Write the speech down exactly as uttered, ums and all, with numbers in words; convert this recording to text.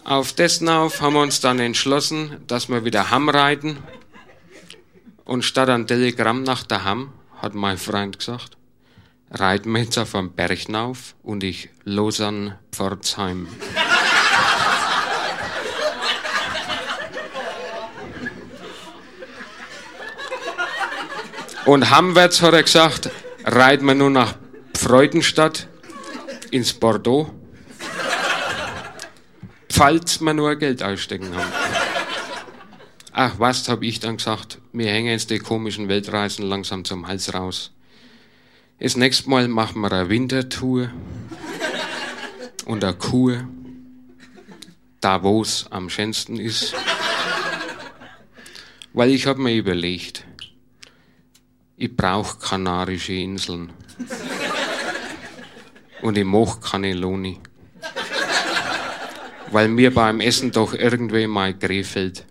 Auf dessen auf haben wir uns dann entschlossen, dass wir wieder heimreiten. Und statt ein Telegramm nach daheim, hat mein Freund gesagt, reiten wir jetzt auf einen Berg hinauf und ich los an Pforzheim. Und heimwärts hat er gesagt, reiten wir nur nach Freudenstadt ins Bordeaux, falls wir nur Geld ausstecken haben. Ach, was, hab ich dann gesagt, wir hängen jetzt die komischen Weltreisen langsam zum Hals raus. Das nächste Mal machen wir eine Wintertour und eine Kur, da wo es am schönsten ist. Weil ich hab mir überlegt, ich brauch Kanarische Inseln. Und ich mag Cannelloni. Weil mir beim Essen doch irgendwie mal Krefeld